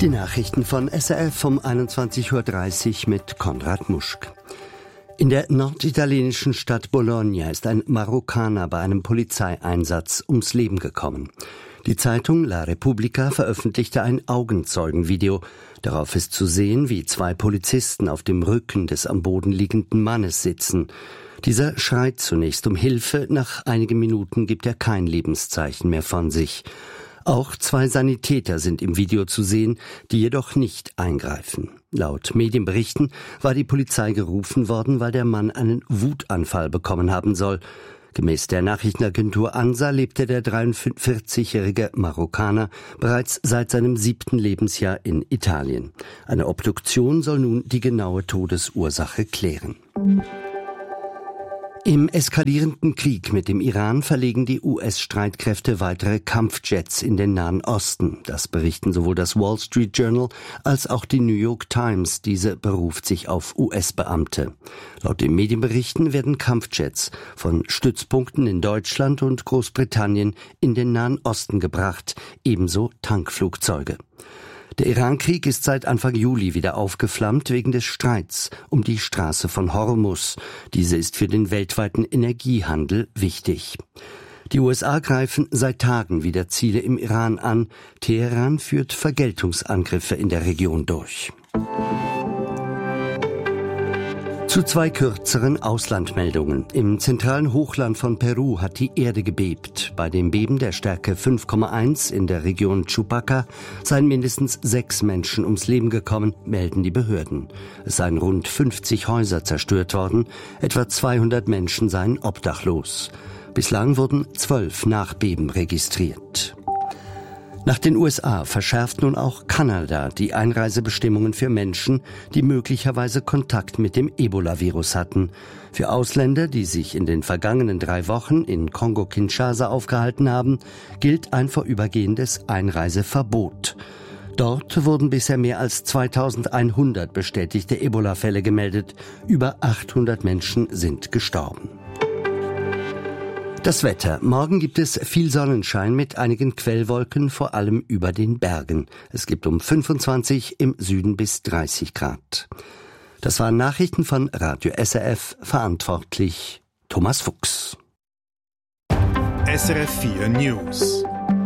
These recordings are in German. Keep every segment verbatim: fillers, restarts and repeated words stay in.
Die Nachrichten von S R F um einundzwanzig Uhr dreißig mit Konrad Muschk. In der norditalienischen Stadt Bologna ist ein Marokkaner bei einem Polizeieinsatz ums Leben gekommen. Die Zeitung La Repubblica veröffentlichte ein Augenzeugenvideo. Darauf ist zu sehen, wie zwei Polizisten auf dem Rücken des am Boden liegenden Mannes sitzen. Dieser schreit zunächst um Hilfe, nach einigen Minuten gibt er kein Lebenszeichen mehr von sich. Auch zwei Sanitäter sind im Video zu sehen, die jedoch nicht eingreifen. Laut Medienberichten war die Polizei gerufen worden, weil der Mann einen Wutanfall bekommen haben soll. Gemäß der Nachrichtenagentur ANSA lebte der dreiundvierzigjährige Marokkaner bereits seit seinem siebten Lebensjahr in Italien. Eine Obduktion soll nun die genaue Todesursache klären. Im eskalierenden Krieg mit dem Iran verlegen die U S-Streitkräfte weitere Kampfjets in den Nahen Osten. Das berichten sowohl das Wall Street Journal als auch die New York Times. Diese beruft sich auf U S-Beamte. Laut den Medienberichten werden Kampfjets von Stützpunkten in Deutschland und Großbritannien in den Nahen Osten gebracht, ebenso Tankflugzeuge. Der Iran-Krieg ist seit Anfang Juli wieder aufgeflammt wegen des Streits um die Straße von Hormuz. Diese ist für den weltweiten Energiehandel wichtig. Die U S A greifen seit Tagen wieder Ziele im Iran an. Teheran führt Vergeltungsangriffe in der Region durch. Zu zwei kürzeren Auslandmeldungen. Im zentralen Hochland von Peru hat die Erde gebebt. Bei dem Beben der Stärke fünf Komma eins in der Region Chupaca seien mindestens sechs Menschen ums Leben gekommen, melden die Behörden. Es seien rund fünfzig Häuser zerstört worden, etwa zweihundert Menschen seien obdachlos. Bislang wurden zwölf Nachbeben registriert. Nach den U S A verschärft nun auch Kanada die Einreisebestimmungen für Menschen, die möglicherweise Kontakt mit dem Ebola-Virus hatten. Für Ausländer, die sich in den vergangenen drei Wochen in Kongo-Kinshasa aufgehalten haben, gilt ein vorübergehendes Einreiseverbot. Dort wurden bisher mehr als zweitausendeinhundert bestätigte Ebola-Fälle gemeldet. Über achthundert Menschen sind gestorben. Das Wetter. Morgen gibt es viel Sonnenschein mit einigen Quellwolken, vor allem über den Bergen. Es gibt um fünfundzwanzig, im Süden bis dreißig Grad. Das waren Nachrichten von Radio S R F, verantwortlich Thomas Fuchs. S R F vier News.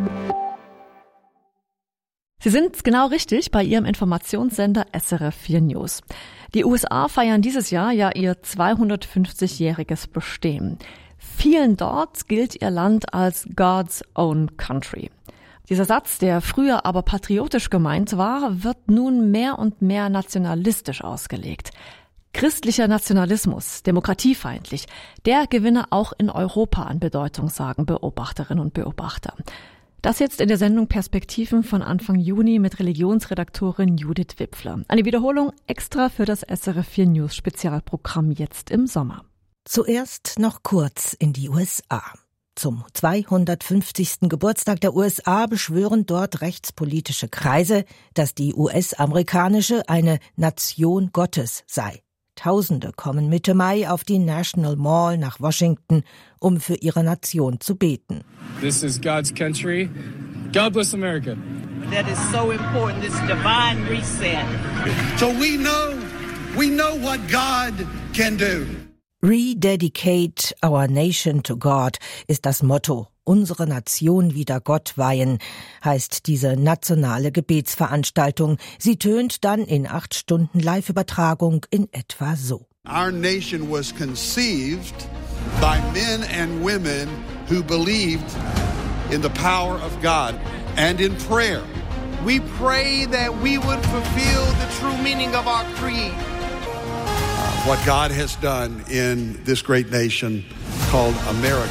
Sie sind genau richtig bei Ihrem Informationssender S R F vier News. Die U S A feiern dieses Jahr ja ihr zweihundertfünfzigjähriges Bestehen. Vielen dort gilt ihr Land als God's own country. Dieser Satz, der früher aber patriotisch gemeint war, wird nun mehr und mehr nationalistisch ausgelegt. Christlicher Nationalismus, demokratiefeindlich, der gewinne auch in Europa an Bedeutung, sagen Beobachterinnen und Beobachter. Das jetzt in der Sendung Perspektiven von Anfang Juni mit Religionsredaktorin Judith Wipfler. Eine Wiederholung extra für das S R F vier News Spezialprogramm jetzt im Sommer. Zuerst noch kurz in die U S A. Zum zweihundertfünfzigsten Geburtstag der U S A beschwören dort rechtspolitische Kreise, dass die U S-amerikanische eine Nation Gottes sei. Tausende kommen Mitte Mai auf die National Mall nach Washington, um für ihre Nation zu beten. This is God's country. God bless America. That is so important, this divine reset. So we know, we know what God can do. Rededicate our nation to God ist das Motto. Unsere Nation wieder Gott weihen, heißt diese nationale Gebetsveranstaltung. Sie tönt dann in acht Stunden Live-Übertragung in etwa so. Our nation was conceived by men and women who believed in the power of God and in prayer. We pray that we would fulfill the true meaning of our creed. What God has done in this great nation called America.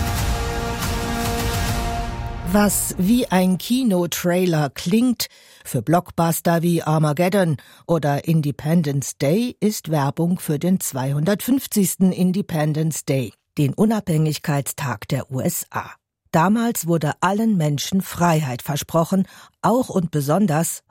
Was wie ein Kinotrailer klingt, für Blockbuster wie Armageddon oder Independence Day ist Werbung für den zweihundertfünfzigsten Independence Day, den Unabhängigkeitstag der U S A. Damals wurde allen Menschen Freiheit versprochen, auch und besonders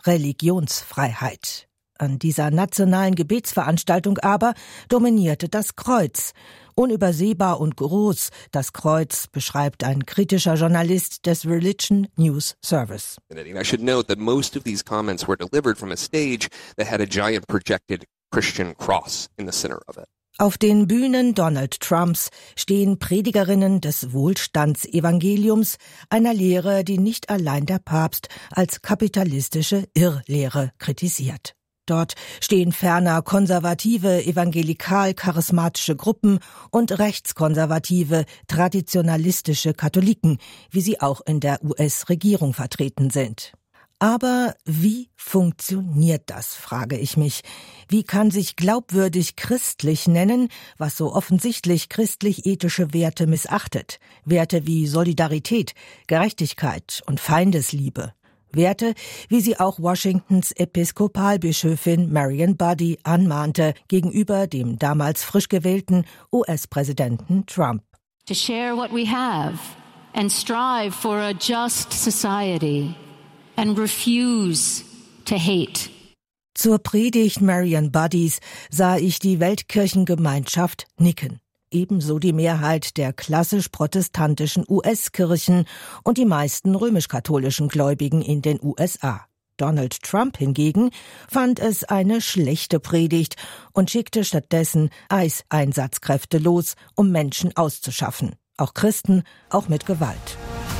Religionsfreiheit. An dieser nationalen Gebetsveranstaltung aber dominierte das Kreuz. Unübersehbar und groß, das Kreuz, beschreibt ein kritischer Journalist des Religion News Service. I should note that most of these comments were delivered from a stage that had a giant projected Christian cross in the center of it. Auf den Bühnen Donald Trumps stehen Predigerinnen des Wohlstandsevangeliums, einer Lehre, die nicht allein der Papst als kapitalistische Irrlehre kritisiert. Dort stehen ferner konservative, evangelikal-charismatische Gruppen und rechtskonservative, traditionalistische Katholiken, wie sie auch in der U S-Regierung vertreten sind. Aber wie funktioniert das, frage ich mich. Wie kann sich glaubwürdig christlich nennen, was so offensichtlich christlich-ethische Werte missachtet? Werte wie Solidarität, Gerechtigkeit und Feindesliebe. Werte, wie sie auch Washingtons Episkopalbischöfin Marian Buddy anmahnte gegenüber dem damals frisch gewählten U S-Präsidenten Trump. To share what we have and strive for a just society and refuse to hate. Zur Predigt Marian Buddys sah ich die Weltkirchengemeinschaft nicken. Ebenso die Mehrheit der klassisch protestantischen U S-Kirchen und die meisten römisch-katholischen Gläubigen in den U S A. Donald Trump hingegen fand es eine schlechte Predigt und schickte stattdessen I C E-Einsatzkräfte los, um Menschen auszuschaffen. Auch Christen, auch mit Gewalt.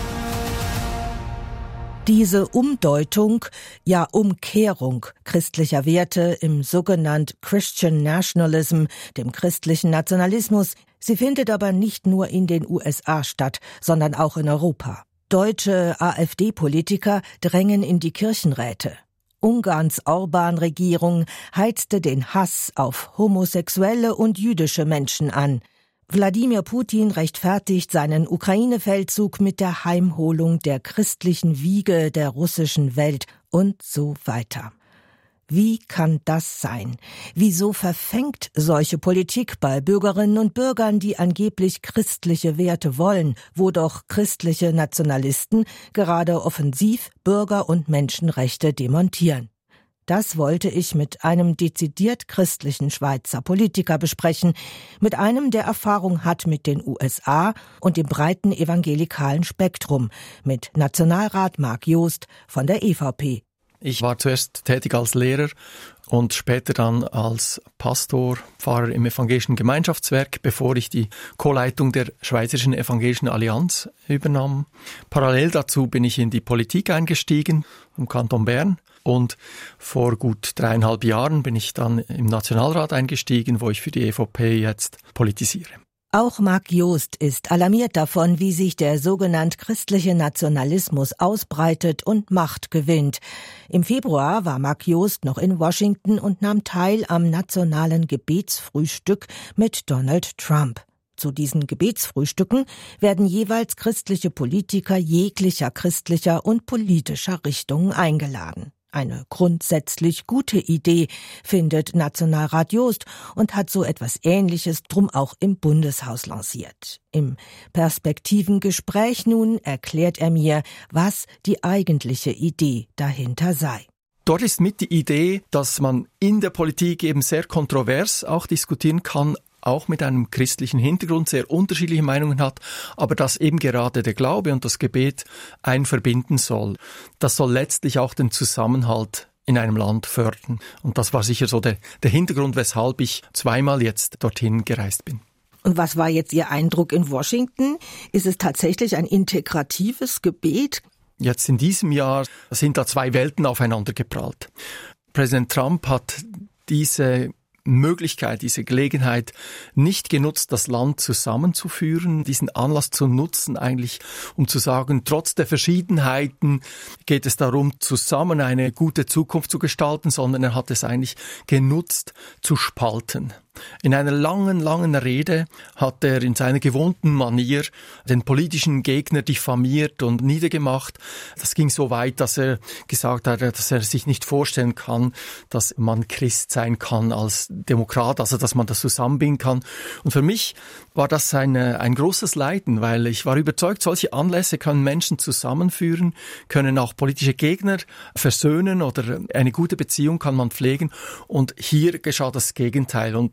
Diese Umdeutung, ja Umkehrung christlicher Werte im sogenannten Christian Nationalism, dem christlichen Nationalismus, sie findet aber nicht nur in den U S A statt, sondern auch in Europa. Deutsche AfD-Politiker drängen in die Kirchenräte. Ungarns Orban-Regierung heizte den Hass auf homosexuelle und jüdische Menschen an. Wladimir Putin rechtfertigt seinen Ukraine-Feldzug mit der Heimholung der christlichen Wiege der russischen Welt und so weiter. Wie kann das sein? Wieso verfängt solche Politik bei Bürgerinnen und Bürgern, die angeblich christliche Werte wollen, wo doch christliche Nationalisten gerade offensiv Bürger- und Menschenrechte demontieren? Das wollte ich mit einem dezidiert christlichen Schweizer Politiker besprechen, mit einem, der Erfahrung hat mit den U S A und dem breiten evangelikalen Spektrum, mit Nationalrat Mark Joost von der E V P. Ich war zuerst tätig als Lehrer und später dann als Pastor, Pfarrer im evangelischen Gemeinschaftswerk, bevor ich die Co-Leitung der Schweizerischen Evangelischen Allianz übernahm. Parallel dazu bin ich in die Politik eingestiegen, im Kanton Bern. Und vor gut dreieinhalb Jahren bin ich dann im Nationalrat eingestiegen, wo ich für die E V P jetzt politisiere. Auch Mark Joost ist alarmiert davon, wie sich der sogenannte christliche Nationalismus ausbreitet und Macht gewinnt. Im Februar war Mark Joost noch in Washington und nahm teil am nationalen Gebetsfrühstück mit Donald Trump. Zu diesen Gebetsfrühstücken werden jeweils christliche Politiker jeglicher christlicher und politischer Richtungen eingeladen. Eine grundsätzlich gute Idee, findet Nationalrat Joost und hat so etwas Ähnliches drum auch im Bundeshaus lanciert. Im Perspektivengespräch nun erklärt er mir, was die eigentliche Idee dahinter sei. Dort ist mit die Idee, dass man in der Politik eben sehr kontrovers auch diskutieren kann, auch mit einem christlichen Hintergrund, sehr unterschiedliche Meinungen hat, aber dass eben gerade der Glaube und das Gebet einen verbinden soll. Das soll letztlich auch den Zusammenhalt in einem Land fördern. Und das war sicher so der, der Hintergrund, weshalb ich zweimal jetzt dorthin gereist bin. Und was war jetzt Ihr Eindruck in Washington? Ist es tatsächlich ein integratives Gebet? Jetzt in diesem Jahr sind da zwei Welten aufeinander geprallt. Präsident Trump hat diese Möglichkeit, diese Gelegenheit nicht genutzt, das Land zusammenzuführen, diesen Anlass zu nutzen, eigentlich um zu sagen, trotz der Verschiedenheiten geht es darum, zusammen eine gute Zukunft zu gestalten, sondern er hat es eigentlich genutzt, zu spalten. In einer langen, langen Rede hat er in seiner gewohnten Manier den politischen Gegner diffamiert und niedergemacht. Das ging so weit, dass er gesagt hat, dass er sich nicht vorstellen kann, dass man Christ sein kann als Demokrat, also dass man das zusammenbinden kann. Und für mich war das ein, ein großes Leiden, weil ich war überzeugt, solche Anlässe können Menschen zusammenführen, können auch politische Gegner versöhnen oder eine gute Beziehung kann man pflegen. Und hier geschah das Gegenteil. Und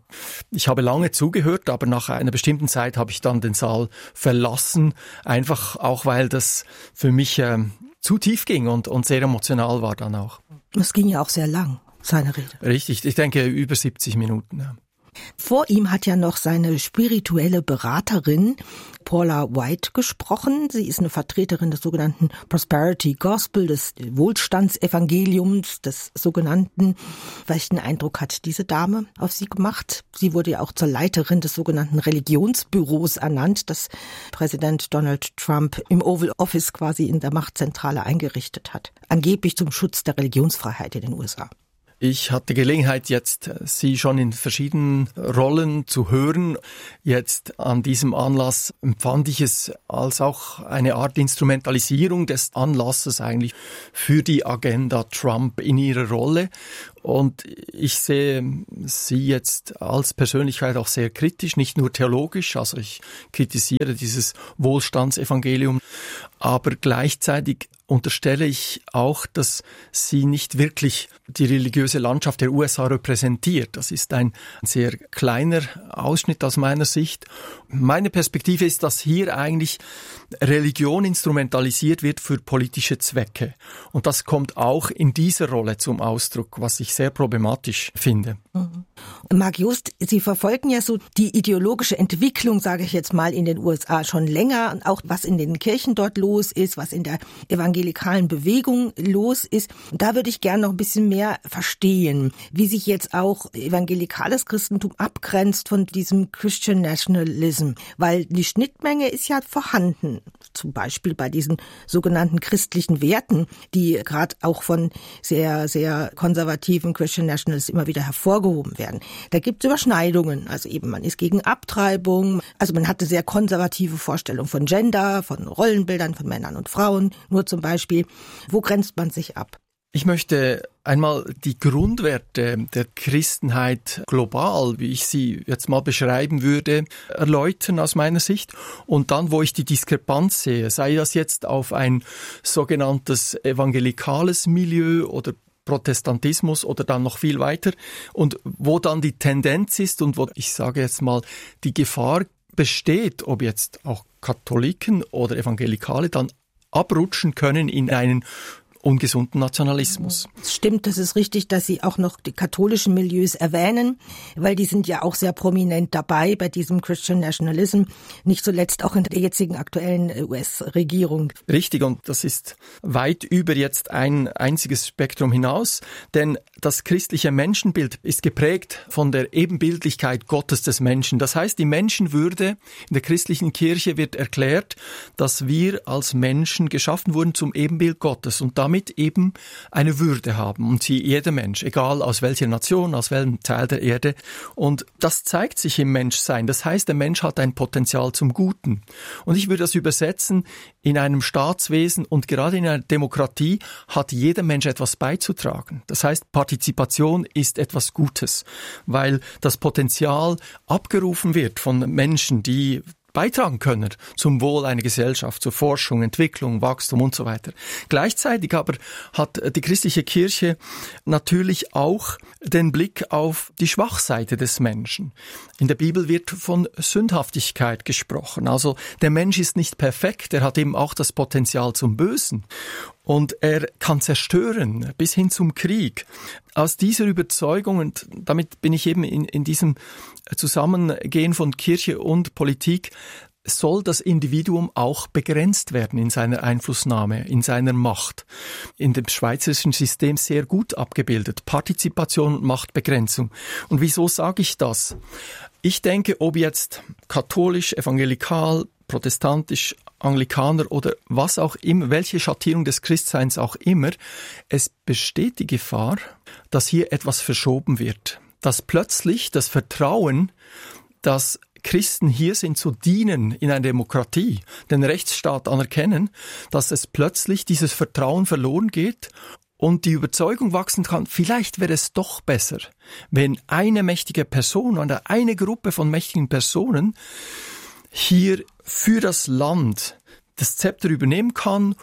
Ich habe lange zugehört, aber nach einer bestimmten Zeit habe ich dann den Saal verlassen, einfach auch, weil das für mich äh, zu tief ging und, und sehr emotional war dann auch. Es ging ja auch sehr lang, seine Rede. Richtig, ich denke über siebzig Minuten. Ja. Vor ihm hat ja noch seine spirituelle Beraterin Paula White gesprochen. Sie ist eine Vertreterin des sogenannten Prosperity Gospel, des Wohlstandsevangeliums, des sogenannten. Welchen Eindruck hat diese Dame auf Sie gemacht? Sie wurde ja auch zur Leiterin des sogenannten Religionsbüros ernannt, das Präsident Donald Trump im Oval Office quasi in der Machtzentrale eingerichtet hat. Angeblich zum Schutz der Religionsfreiheit in den U S A. Ich hatte Gelegenheit, jetzt Sie schon in verschiedenen Rollen zu hören. Jetzt an diesem Anlass empfand ich es als auch eine Art Instrumentalisierung des Anlasses eigentlich für die Agenda Trump in ihrer Rolle. Und ich sehe Sie jetzt als Persönlichkeit auch sehr kritisch, nicht nur theologisch, also ich kritisiere dieses Wohlstandsevangelium, aber gleichzeitig unterstelle ich auch, dass sie nicht wirklich die religiöse Landschaft der U S A repräsentiert. Das ist ein sehr kleiner Ausschnitt aus meiner Sicht. Meine Perspektive ist, dass hier eigentlich Religion instrumentalisiert wird für politische Zwecke. Und das kommt auch in dieser Rolle zum Ausdruck, was ich sehr problematisch finde. Mhm. Marc Jost, Sie verfolgen ja so die ideologische Entwicklung, sage ich jetzt mal, in den U S A schon länger und auch was in den Kirchen dort los ist, was in der evangelikalen Bewegung los ist. Und da würde ich gerne noch ein bisschen mehr verstehen, wie sich jetzt auch evangelikales Christentum abgrenzt von diesem Christian Nationalism, weil die Schnittmenge ist ja vorhanden, zum Beispiel bei diesen sogenannten christlichen Werten, die gerade auch von sehr, sehr konservativen Christian Nationalists immer wieder hervorgehoben werden. Da gibt es Überschneidungen, also eben man ist gegen Abtreibung, also man hatte sehr konservative Vorstellungen von Gender, von Rollenbildern von Männern und Frauen, nur zum Beispiel. Wo grenzt man sich ab? Ich möchte einmal die Grundwerte der Christenheit global, wie ich sie jetzt mal beschreiben würde, erläutern aus meiner Sicht. Und dann, wo ich die Diskrepanz sehe, sei das jetzt auf ein sogenanntes evangelikales Milieu oder Protestantismus oder dann noch viel weiter und wo dann die Tendenz ist und wo, ich sage jetzt mal, die Gefahr besteht, ob jetzt auch Katholiken oder Evangelikale dann abrutschen können in einen ungesunden Nationalismus. Es stimmt, das ist richtig, dass Sie auch noch die katholischen Milieus erwähnen, weil die sind ja auch sehr prominent dabei bei diesem Christian Nationalism, nicht zuletzt auch in der jetzigen aktuellen U S-Regierung. Richtig, und das ist weit über jetzt ein einziges Spektrum hinaus, denn das christliche Menschenbild ist geprägt von der Ebenbildlichkeit Gottes des Menschen. Das heißt, die Menschenwürde in der christlichen Kirche wird erklärt, dass wir als Menschen geschaffen wurden zum Ebenbild Gottes und damit eben eine Würde haben. Und sie, jeder Mensch, egal aus welcher Nation, aus welchem Teil der Erde. Und das zeigt sich im Menschsein. Das heißt, der Mensch hat ein Potenzial zum Guten. Und ich würde das übersetzen, in einem Staatswesen und gerade in einer Demokratie hat jeder Mensch etwas beizutragen. Das heißt, Partizipation ist etwas Gutes, weil das Potenzial abgerufen wird von Menschen, die beitragen können zum Wohl einer Gesellschaft, zur Forschung, Entwicklung, Wachstum und so weiter. Gleichzeitig aber hat die christliche Kirche natürlich auch den Blick auf die Schwachseite des Menschen. In der Bibel wird von Sündhaftigkeit gesprochen. Also der Mensch ist nicht perfekt, er hat eben auch das Potenzial zum Bösen. Und er kann zerstören, bis hin zum Krieg. Aus dieser Überzeugung, und damit bin ich eben in, in diesem Zusammengehen von Kirche und Politik, soll das Individuum auch begrenzt werden in seiner Einflussnahme, in seiner Macht. In dem schweizerischen System sehr gut abgebildet. Partizipation und Machtbegrenzung. Und wieso sage ich das? Ich denke, ob jetzt katholisch, evangelikal, protestantisch, Anglikaner oder was auch immer, welche Schattierung des Christseins auch immer, es besteht die Gefahr, dass hier etwas verschoben wird. Dass plötzlich das Vertrauen, dass Christen hier sind zu dienen in einer Demokratie, den Rechtsstaat anerkennen, dass es plötzlich dieses Vertrauen verloren geht und die Überzeugung wachsen kann, vielleicht wäre es doch besser, wenn eine mächtige Person oder eine Gruppe von mächtigen Personen hier für das Land das Zepter übernehmen kann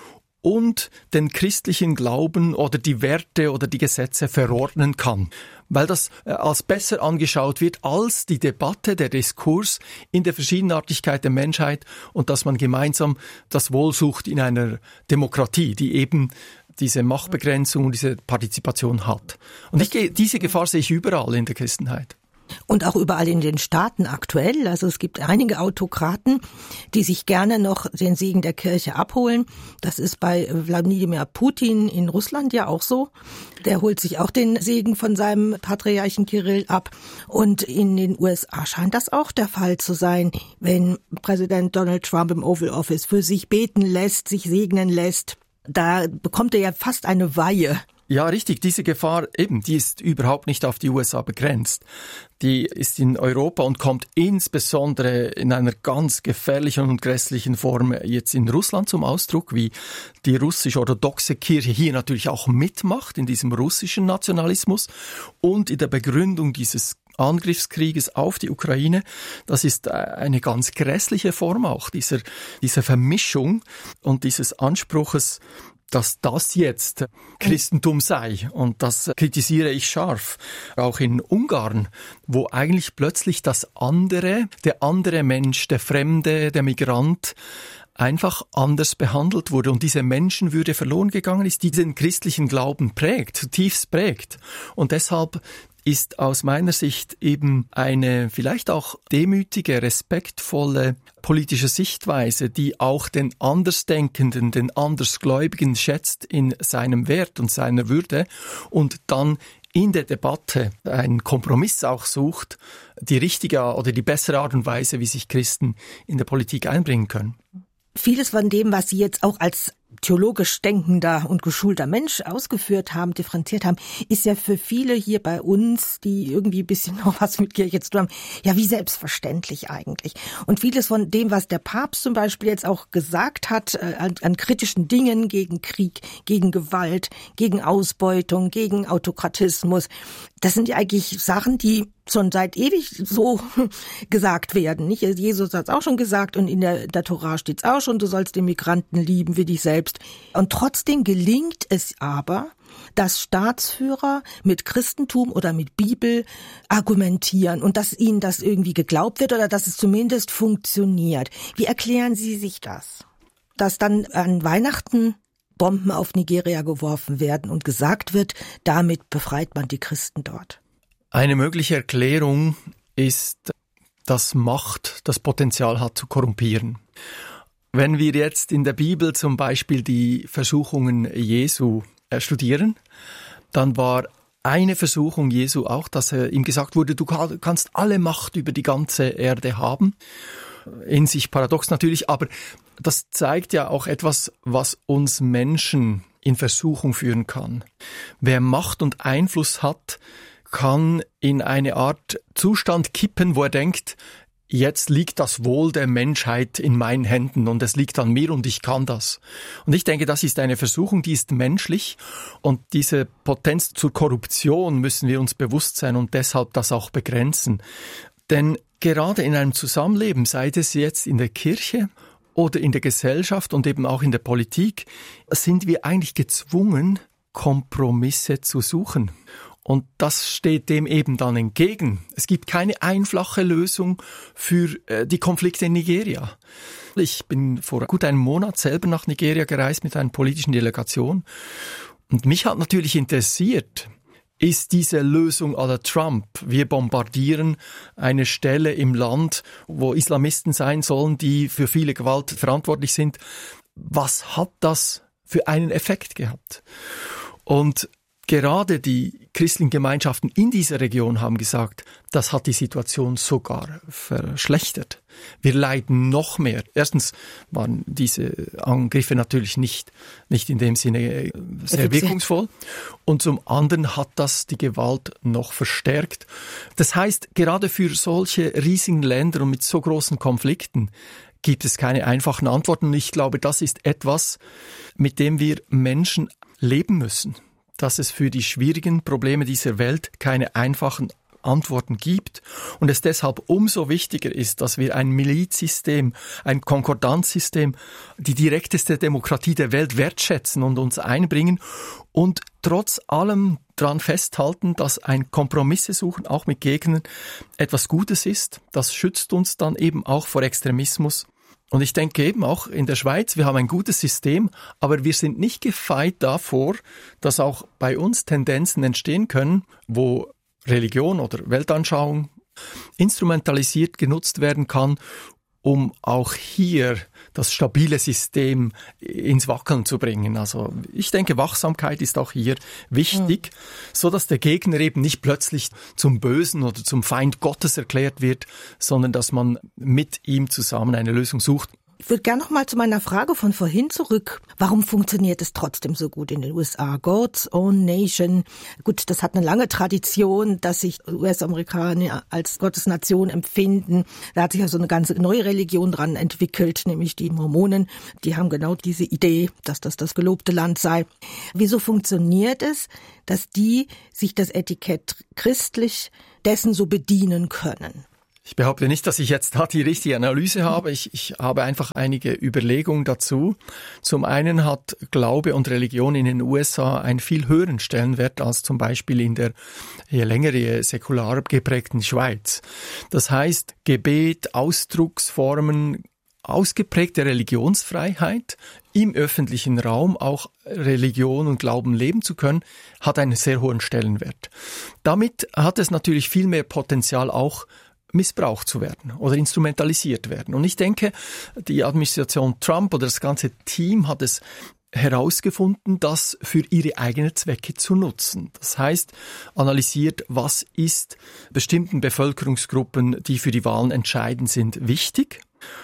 und den christlichen Glauben oder die Werte oder die Gesetze verordnen kann. Weil das als besser angeschaut wird als die Debatte, der Diskurs in der Verschiedenartigkeit der Menschheit und dass man gemeinsam das Wohl sucht in einer Demokratie, die eben diese Machtbegrenzung und diese Partizipation hat. Und ich, diese Gefahr sehe ich überall in der Christenheit. Und auch überall in den Staaten aktuell. Also es gibt einige Autokraten, die sich gerne noch den Segen der Kirche abholen. Das ist bei Wladimir Putin in Russland ja auch so. Der holt sich auch den Segen von seinem Patriarchen Kirill ab. Und in den U S A scheint das auch der Fall zu sein, wenn Präsident Donald Trump im Oval Office für sich beten lässt, sich segnen lässt. Da bekommt er ja fast eine Weihe. Ja, richtig. Diese Gefahr eben, die ist überhaupt nicht auf die U S A begrenzt. Die ist in Europa und kommt insbesondere in einer ganz gefährlichen und grässlichen Form jetzt in Russland zum Ausdruck, wie die russisch-orthodoxe Kirche hier natürlich auch mitmacht in diesem russischen Nationalismus und in der Begründung dieses Angriffskrieges auf die Ukraine. Das ist eine ganz grässliche Form auch dieser, dieser Vermischung und dieses Anspruches, dass das jetzt Christentum sei. Und das kritisiere ich scharf. Auch in Ungarn, wo eigentlich plötzlich das andere, der andere Mensch, der Fremde, der Migrant, einfach anders behandelt wurde und diese Menschenwürde verloren gegangen ist, die den christlichen Glauben prägt, zutiefst prägt. Und deshalb ist aus meiner Sicht eben eine vielleicht auch demütige, respektvolle politische Sichtweise, die auch den Andersdenkenden, den Andersgläubigen schätzt in seinem Wert und seiner Würde und dann in der Debatte einen Kompromiss auch sucht, die richtige oder die bessere Art und Weise, wie sich Christen in der Politik einbringen können. Vieles von dem, was Sie jetzt auch als theologisch denkender und geschulter Mensch ausgeführt haben, differenziert haben, ist ja für viele hier bei uns, die irgendwie ein bisschen noch was mit Kirche zu tun haben, ja wie selbstverständlich eigentlich. Und vieles von dem, was der Papst zum Beispiel jetzt auch gesagt hat, äh, an, an kritischen Dingen gegen Krieg, gegen Gewalt, gegen Ausbeutung, gegen Autokratismus, das sind ja eigentlich Sachen, die schon seit ewig so gesagt werden. Nicht? Jesus hat es auch schon gesagt und in der, der Tora steht es auch schon, du sollst den Migranten lieben wie dich selbst. Und trotzdem gelingt es aber, dass Staatsführer mit Christentum oder mit Bibel argumentieren und dass ihnen das irgendwie geglaubt wird oder dass es zumindest funktioniert. Wie erklären Sie sich das? Dass dann an Weihnachten Bomben auf Nigeria geworfen werden und gesagt wird, damit befreit man die Christen dort. Eine mögliche Erklärung ist, dass Macht das Potenzial hat zu korrumpieren. Wenn wir jetzt in der Bibel zum Beispiel die Versuchungen Jesu studieren, dann war eine Versuchung Jesu auch, dass er ihm gesagt wurde, du kannst alle Macht über die ganze Erde haben. In sich paradox natürlich, aber das zeigt ja auch etwas, was uns Menschen in Versuchung führen kann. Wer Macht und Einfluss hat, kann in eine Art Zustand kippen, wo er denkt, jetzt liegt das Wohl der Menschheit in meinen Händen und es liegt an mir und ich kann das. Und ich denke, das ist eine Versuchung, die ist menschlich und diese Potenz zur Korruption müssen wir uns bewusst sein und deshalb das auch begrenzen. Denn gerade in einem Zusammenleben, sei es jetzt in der Kirche oder in der Gesellschaft und eben auch in der Politik, sind wir eigentlich gezwungen, Kompromisse zu suchen. Und das steht dem eben dann entgegen. Es gibt keine einfache Lösung für äh, die Konflikte in Nigeria. Ich bin vor gut einem Monat selber nach Nigeria gereist mit einer politischen Delegation. Und mich hat natürlich interessiert, ist diese Lösung à la Trump, wir bombardieren eine Stelle im Land, wo Islamisten sein sollen, die für viele Gewalt verantwortlich sind. Was hat das für einen Effekt gehabt? Und gerade die christlichen Gemeinschaften in dieser Region haben gesagt, das hat die Situation sogar verschlechtert. Wir leiden noch mehr. Erstens waren diese Angriffe natürlich nicht, nicht in dem Sinne sehr wirkungsvoll. Und zum anderen hat das die Gewalt noch verstärkt. Das heißt, gerade für solche riesigen Länder und mit so großen Konflikten gibt es keine einfachen Antworten. Und ich glaube, das ist etwas, mit dem wir Menschen leben müssen. Dass es für die schwierigen Probleme dieser Welt keine einfachen Antworten gibt und es deshalb umso wichtiger ist, dass wir ein Milizsystem, ein Konkordanzsystem, die direkteste Demokratie der Welt wertschätzen und uns einbringen und trotz allem daran festhalten, dass ein Kompromisse suchen, auch mit Gegnern, etwas Gutes ist. Das schützt uns dann eben auch vor Extremismus. Und ich denke eben auch in der Schweiz, wir haben ein gutes System, aber wir sind nicht gefeit davor, dass auch bei uns Tendenzen entstehen können, wo Religion oder Weltanschauung instrumentalisiert genutzt werden kann, um auch hier das stabile System ins Wackeln zu bringen. Also ich denke, Wachsamkeit ist auch hier wichtig, mhm. so dass der Gegner eben nicht plötzlich zum Bösen oder zum Feind Gottes erklärt wird, sondern dass man mit ihm zusammen eine Lösung sucht. Ich würde gerne noch mal zu meiner Frage von vorhin zurück. Warum funktioniert es trotzdem so gut in den U S A? God's Own Nation. Gut, das hat eine lange Tradition, dass sich U S-Amerikaner als Gottesnation empfinden. Da hat sich ja so eine ganze neue Religion dran entwickelt, nämlich die Mormonen. Die haben genau diese Idee, dass das das gelobte Land sei. Wieso funktioniert es, dass die sich das Etikett christlich dessen so bedienen können? Ich behaupte nicht, dass ich jetzt da die richtige Analyse habe. Ich, ich habe einfach einige Überlegungen dazu. Zum einen hat Glaube und Religion in den U S A einen viel höheren Stellenwert als zum Beispiel in der je länger, je säkular geprägten Schweiz. Das heißt, Gebet, Ausdrucksformen, ausgeprägte Religionsfreiheit, im öffentlichen Raum auch Religion und Glauben leben zu können, hat einen sehr hohen Stellenwert. Damit hat es natürlich viel mehr Potenzial auch missbraucht zu werden oder instrumentalisiert werden. Und ich denke, die Administration Trump oder das ganze Team hat es herausgefunden, das für ihre eigenen Zwecke zu nutzen. Das heißt, analysiert, was ist bestimmten Bevölkerungsgruppen, die für die Wahlen entscheidend sind, wichtig.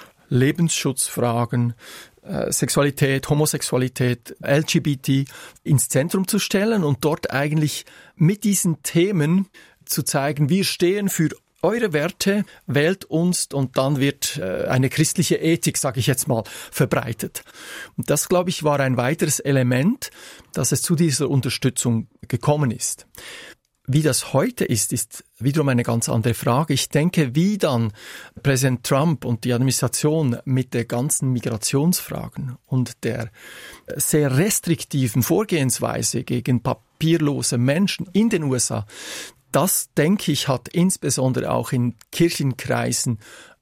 Lebensschutzfragen, äh, Sexualität, Homosexualität, L G B T ins Zentrum zu stellen und dort eigentlich mit diesen Themen zu zeigen, wir stehen für eure Werte, wählt uns und dann wird äh, eine christliche Ethik, sage ich jetzt mal, verbreitet. Und das, glaube ich, war ein weiteres Element, dass es zu dieser Unterstützung gekommen ist. Wie das heute ist, ist wiederum eine ganz andere Frage. Ich denke, wie dann Präsident Trump und die Administration mit der ganzen Migrationsfragen und der sehr restriktiven Vorgehensweise gegen papierlose Menschen in den U S A, das, denke ich, hat insbesondere auch in Kirchenkreisen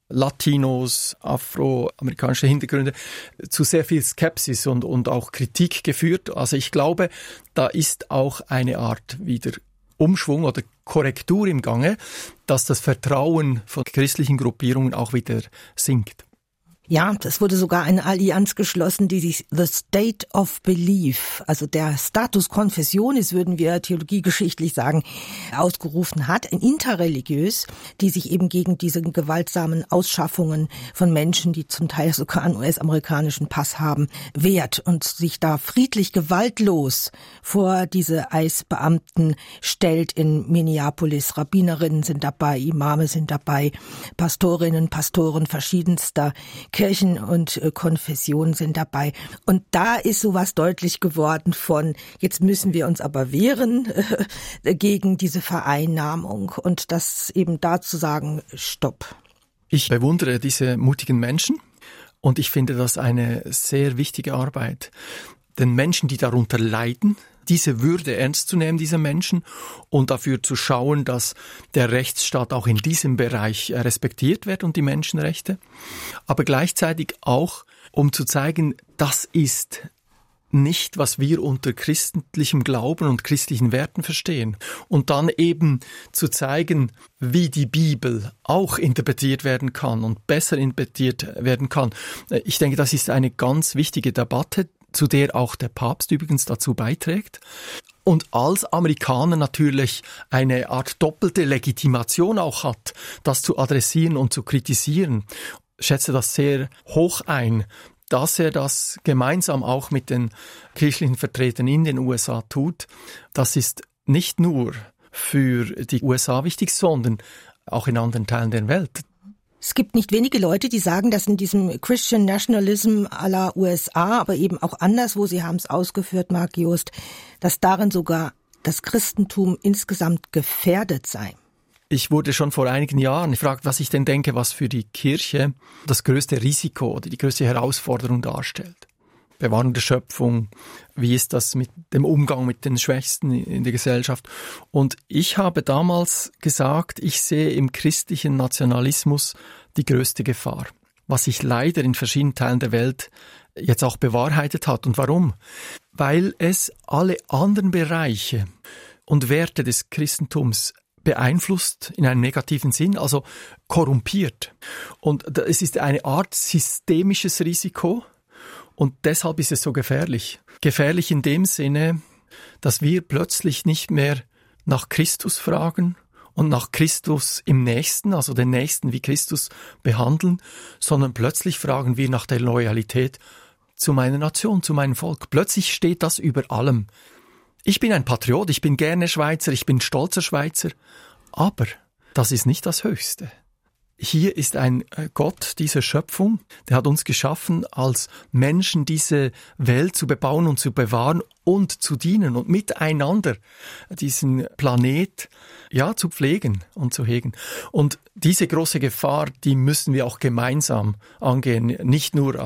Latinos, afroamerikanische Hintergründe zu sehr viel Skepsis und, und auch Kritik geführt. Also ich glaube, da ist auch eine Art wieder Umschwung oder Korrektur im Gange, dass das Vertrauen von christlichen Gruppierungen auch wieder sinkt. Ja, es wurde sogar eine Allianz geschlossen, die sich The State of Belief, also der Status Confessionis, würden wir theologiegeschichtlich sagen, ausgerufen hat, interreligiös, die sich eben gegen diese gewaltsamen Ausschaffungen von Menschen, die zum Teil sogar einen U S-amerikanischen Pass haben, wehrt und sich da friedlich gewaltlos vor diese I C E-Beamten stellt in Minneapolis. Rabbinerinnen sind dabei, Imame sind dabei, Pastorinnen, Pastoren verschiedenster Kirchen und Konfessionen sind dabei. Und da ist sowas deutlich geworden von, jetzt müssen wir uns aber wehren äh, gegen diese Vereinnahmung und das eben da zu sagen, stopp. Ich bewundere diese mutigen Menschen und ich finde das eine sehr wichtige Arbeit. Den Menschen, die darunter leiden, diese Würde ernst zu nehmen, diese Menschen, und dafür zu schauen, dass der Rechtsstaat auch in diesem Bereich respektiert wird und die Menschenrechte. Aber gleichzeitig auch, um zu zeigen, das ist nicht, was wir unter christlichem Glauben und christlichen Werten verstehen. Und dann eben zu zeigen, wie die Bibel auch interpretiert werden kann und besser interpretiert werden kann. Ich denke, das ist eine ganz wichtige Debatte, zu der auch der Papst übrigens dazu beiträgt. Und als Amerikaner natürlich eine Art doppelte Legitimation auch hat, das zu adressieren und zu kritisieren. Ich schätze das sehr hoch ein, dass er das gemeinsam auch mit den kirchlichen Vertretern in den U S A tut. Das ist nicht nur für die U S A wichtig, sondern auch in anderen Teilen der Welt. Es gibt nicht wenige Leute, die sagen, dass in diesem Christian Nationalism à la U S A, aber eben auch anderswo, Sie haben es ausgeführt, Marc Joost, dass darin sogar das Christentum insgesamt gefährdet sei. Ich wurde schon vor einigen Jahren gefragt, was ich denn denke, was für die Kirche das größte Risiko oder die größte Herausforderung darstellt. Bewahrung der Schöpfung, wie ist das mit dem Umgang mit den Schwächsten in der Gesellschaft? Und ich habe damals gesagt, ich sehe im christlichen Nationalismus die größte Gefahr, was sich leider in verschiedenen Teilen der Welt jetzt auch bewahrheitet hat. Und warum? Weil es alle anderen Bereiche und Werte des Christentums beeinflusst in einem negativen Sinn, also korrumpiert. Und es ist eine Art systemisches Risiko, und deshalb ist es so gefährlich. Gefährlich in dem Sinne, dass wir plötzlich nicht mehr nach Christus fragen und nach Christus im Nächsten, also den Nächsten wie Christus behandeln, sondern plötzlich fragen wir nach der Loyalität zu meiner Nation, zu meinem Volk. Plötzlich steht das über allem. Ich bin ein Patriot, ich bin gerne Schweizer, ich bin stolzer Schweizer, aber das ist nicht das Höchste. Hier ist ein Gott dieser Schöpfung, der hat uns geschaffen, als Menschen diese Welt zu bebauen und zu bewahren und zu dienen und miteinander diesen Planet ja zu pflegen und zu hegen. Und diese große Gefahr, die müssen wir auch gemeinsam angehen, nicht nur